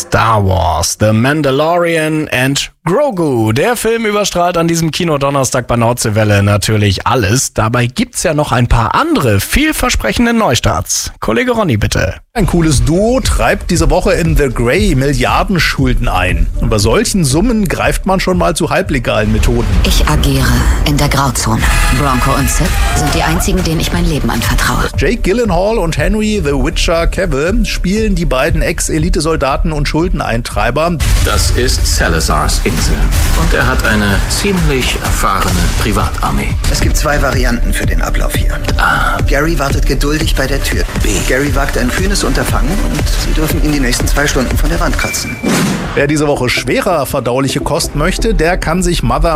Star Wars, The Mandalorian and Grogu. Der Film überstrahlt an diesem Kinodonnerstag bei Nordseewelle natürlich alles. Dabei gibt's ja noch ein paar andere vielversprechende Neustarts. Kollege Ronny, bitte. Ein cooles Duo treibt diese Woche in The Grey Milliardenschulden ein. Und bei solchen Summen greift man schon mal zu halblegalen Methoden. Ich agiere in der Grauzone. Bronco und Sid sind die einzigen, denen ich mein Leben anvertraue. Jake Gyllenhaal und Henry The Witcher Cavill spielen die beiden Ex-Elitesoldaten und Schuldeneintreiber. Das ist Salazars Insel. Und er hat eine ziemlich erfahrene Privatarmee. Es gibt 2 Varianten für den Ablauf hier. A. Gary wartet geduldig bei der Tür. B. Gary wagt ein kühnes Unterfangen und Sie dürfen ihn die nächsten 2 Stunden von der Wand kratzen. Wer diese Woche schwerer verdauliche Kost möchte, der kann sich Mother